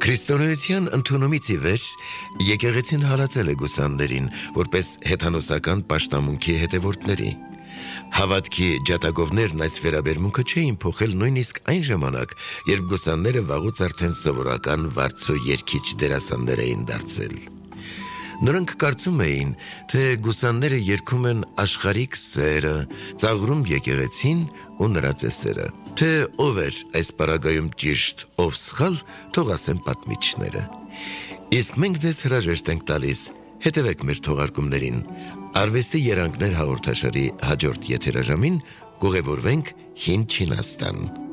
Քրիստոնեության ընդունումից ի վեր եկեղեցին հալածել է գուսաններին որպես հեթանոսական պաշտամունքի հետևորդների։ Հավատքի ջատագովներն այս վերաբերմունքը չէին փոխել նույնիսկ այն ժամանակ, երբ գուսանները վաղուց արդեն սովորական վարձու երգիչ դերասաններ էին դարձել։ Նրանք կարծում էին, թե գուսանները երգում են աշխարհիկ սերը, ծաղրում եկեղեցին ու նրա ծեսերը։ Թե ով էր այս պարագայում ճիշտ, ով սխալ, թող ասեն պատմիչները։ Իսկ մենք ձեզ հրաժեշտ ենք տալիս, հետևեք մեր թողարկումներին։ Արվեստի երանգներ հաղորդաշարի հաջորդ եթերաժամին կուղևորվենք Հին Չինաստան։